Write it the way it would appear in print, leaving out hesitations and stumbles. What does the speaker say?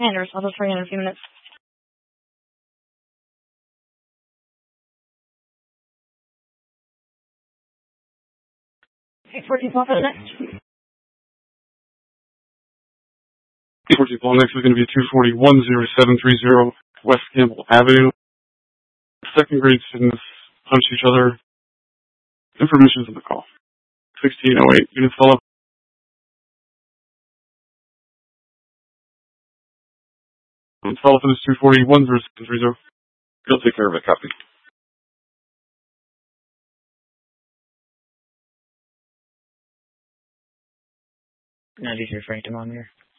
Anders, I'll just ring in a few minutes. Hey, 14 for the next. 14 next is going to be 2410730 West Campbell Avenue. Second grade students punch each other. Information's on the call. 1608. Units follow up. Follow up on this 2410730. You'll take care of it. Copy. Now, these are Frank DeMonier.